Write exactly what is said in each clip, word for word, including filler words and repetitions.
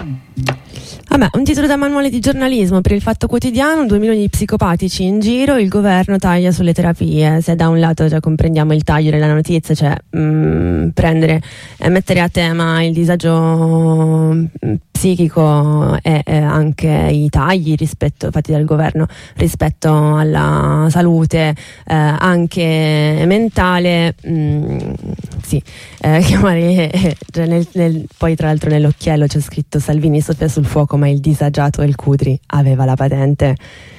Vabbè, un titolo da manuale di giornalismo per il Fatto Quotidiano: due milioni di psicopatici in giro, il governo taglia sulle terapie. Se da un lato già comprendiamo il taglio della notizia, cioè mh, prendere e mettere a tema il disagio mh, psichico e, e anche i tagli rispetto, fatti dal governo rispetto alla salute eh, anche mentale, mh, sì, eh, chiamare, eh, nel, nel, poi tra l'altro nell'occhiello c'è scritto Salvini soffia sul fuoco ma il disagiato El Cutri aveva la patente.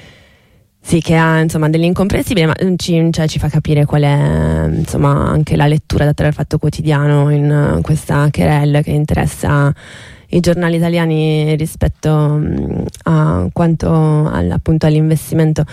Sì, che ha insomma dell'incomprensibile, ma ci, cioè, ci fa capire qual è insomma anche la lettura data dal Fatto Quotidiano in uh, questa querelle che interessa i giornali italiani rispetto um, a quanto al, appunto all'investimento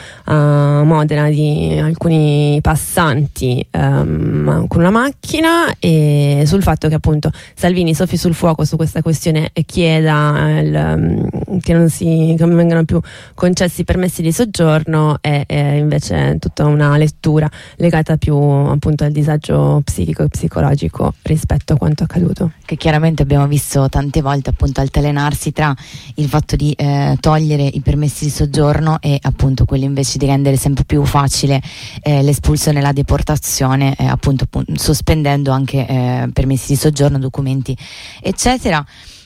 a Modena di alcuni passanti um, con una macchina, e sul fatto che appunto Salvini soffi sul fuoco su questa questione e chieda il, um, che non si che non vengano più concessi permessi di soggiorno, e, e invece tutta una lettura legata più appunto al disagio psichico e psicologico rispetto a quanto accaduto, che chiaramente abbiamo visto tante volte appunto alternarsi tra il fatto di eh, togliere i permessi di soggiorno e appunto quello invece di rendere sempre più facile eh, l'espulsione e la deportazione, eh, appunto, appunto sospendendo anche eh, permessi di soggiorno, documenti eccetera.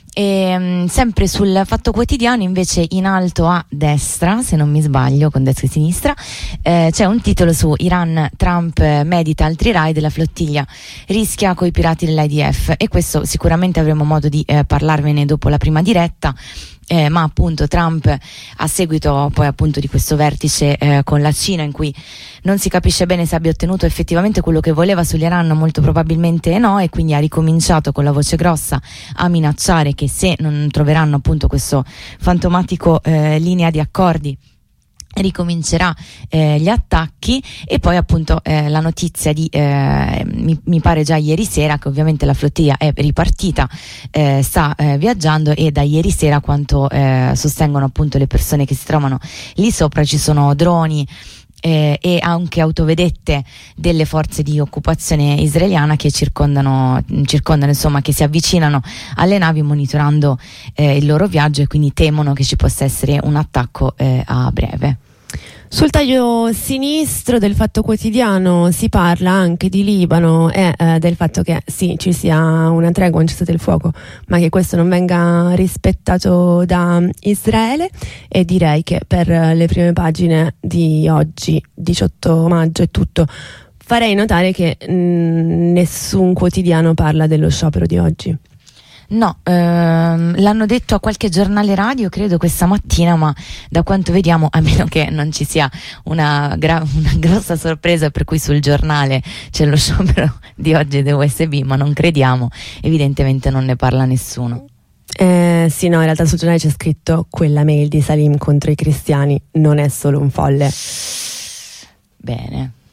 E, mh, sempre sul Fatto Quotidiano invece in alto a destra, se non mi sbaglio, con destra e sinistra, eh, c'è un titolo su Iran, Trump medita altri raid, la flottiglia rischia coi pirati dell'I D F, e questo sicuramente avremo modo di eh, parlarvene dopo la prima diretta. Eh, ma appunto Trump, a seguito poi appunto di questo vertice eh, con la Cina, in cui non si capisce bene se abbia ottenuto effettivamente quello che voleva sull'Iran, molto probabilmente no, e quindi ha ricominciato con la voce grossa a minacciare che se non troveranno appunto questo fantomatico eh, linea di accordi ricomincerà eh, gli attacchi. E poi appunto eh, la notizia di eh, mi, mi pare già ieri sera che ovviamente la flottiglia è ripartita, eh, sta eh, viaggiando, e da ieri sera, quanto eh, sostengono appunto le persone che si trovano lì sopra, ci sono droni Eh, e anche autovedette delle forze di occupazione israeliana che circondano, circondano insomma, che si avvicinano alle navi monitorando eh, il loro viaggio, e quindi temono che ci possa essere un attacco eh, a breve. Sul taglio sinistro del Fatto Quotidiano si parla anche di Libano e eh, del fatto che sì, ci sia una tregua, un cessate il fuoco, ma che questo non venga rispettato da Israele. E direi che per le prime pagine di oggi, diciotto maggio, è tutto. Farei notare che mh, nessun quotidiano parla dello sciopero di oggi. No, ehm, l'hanno detto a qualche giornale radio credo questa mattina, ma da quanto vediamo, a meno che non ci sia una, gra- una grossa sorpresa per cui sul giornale c'è lo sciopero di oggi dei U S B, ma non crediamo, evidentemente non ne parla nessuno. Eh, sì, no, in realtà sul giornale c'è scritto: quella mail di Salim contro i cristiani non è solo un folle. Bene.